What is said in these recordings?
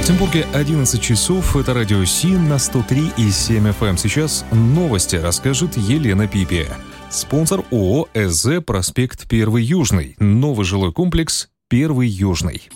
Екатеринбурге 11 часов. Это радио СИН на 103,7 FM. Сейчас новости расскажет Елена Пипи. Спонсор ООО «СЗ», проспект 1 Южный. Новый жилой комплекс 1 Южный.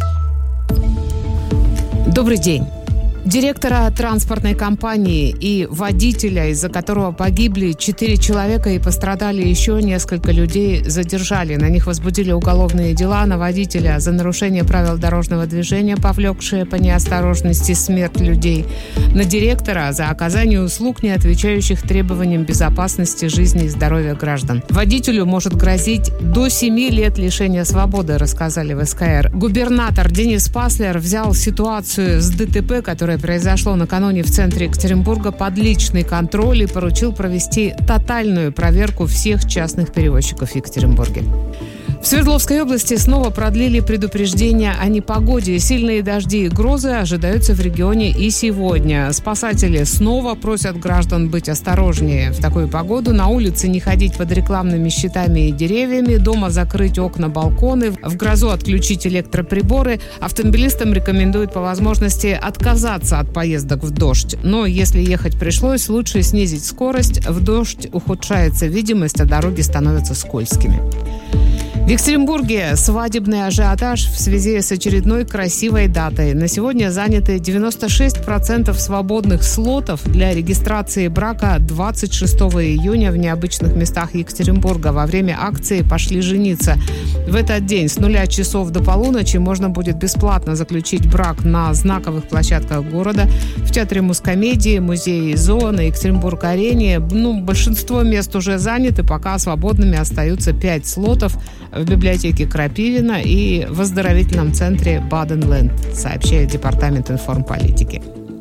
Добрый день. Директора транспортной компании и водителя, из-за которого погибли 4 человека и пострадали еще несколько людей, задержали. На них возбудили уголовные дела. На водителя за нарушение правил дорожного движения, повлекшее по неосторожности смерть людей. На директора за оказание услуг, не отвечающих требованиям безопасности жизни и здоровья граждан. Водителю может грозить до 7 лет лишения свободы, рассказали в СКР. Губернатор Денис Паслер взял ситуацию с ДТП, которое произошло накануне в центре Екатеринбурга, под личный контроль и поручил провести тотальную проверку всех частных перевозчиков в Екатеринбурге. В Свердловской области снова продлили предупреждение о непогоде. Сильные дожди и грозы ожидаются в регионе и сегодня. Спасатели снова просят граждан быть осторожнее в такую погоду. На улице не ходить под рекламными щитами и деревьями. Дома закрыть окна, балконы. В грозу отключить электроприборы. Автомобилистам рекомендуют по возможности отказаться от поездок в дождь. Но если ехать пришлось, лучше снизить скорость. В дождь ухудшается видимость, а дороги становятся скользкими. В Екатеринбурге свадебный ажиотаж в связи с очередной красивой датой. На сегодня заняты 96% свободных слотов для регистрации брака 26 июня в необычных местах Екатеринбурга. Во время акции «Пошли жениться». В этот день с 0 часов до полуночи можно будет бесплатно заключить брак на знаковых площадках города, в Театре Мускомедии, Музее и Зоо, на Екатеринбург-арене. Большинство мест уже заняты, пока свободными остаются 5 слотов в библиотеке Крапивина и в оздоровительном центре Баден-Ленд, сообщает Департамент информполитики.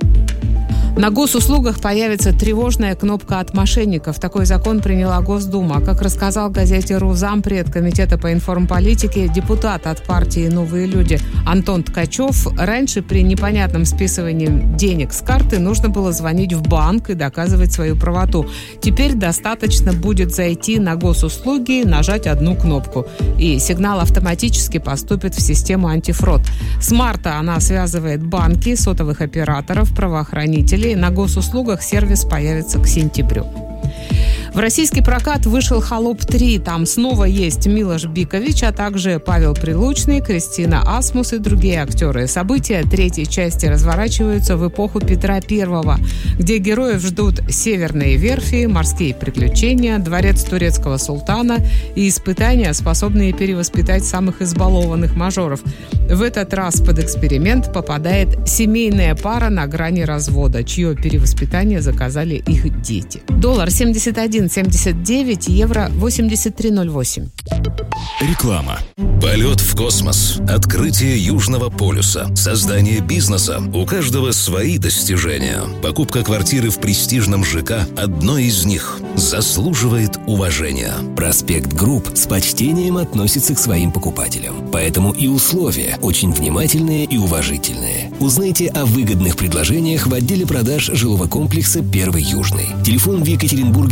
На госуслугах появится тревожная кнопка от мошенников. Такой закон приняла Госдума. Как рассказал газете «РУ» зампред Комитета по информполитике, депутат от партии «Новые люди» Антон Ткачев, раньше при непонятном списывании денег с карты нужно было звонить в банк и доказывать свою правоту. Теперь достаточно будет зайти на госуслуги, нажать одну кнопку, и сигнал автоматически поступит в систему антифрод. С марта она связывает банки, сотовых операторов, правоохранителей. На госуслугах сервис появится к сентябрю. В российский прокат вышел «Холоп 3». Там снова есть Милош Бикович, а также Павел Прилучный, Кристина Асмус и другие актеры. События третьей части разворачиваются в эпоху Петра I, где героев ждут северные верфи, морские приключения, дворец турецкого султана и испытания, способные перевоспитать самых избалованных мажоров. В этот раз под эксперимент попадает семейная пара на грани развода, чье перевоспитание заказали их дети. Доллар 71.79, евро 83.08. Реклама. Полет в космос, открытие Южного полюса, создание бизнеса. У каждого свои достижения. Покупка квартиры в престижном ЖК – одно из них. Заслуживает уважения. Проспект Групп с почтением относится к своим покупателям. Поэтому и условия очень внимательные и уважительные. Узнайте о выгодных предложениях в отделе продаж жилого комплекса 1 Южный. Телефон в Екатеринбурге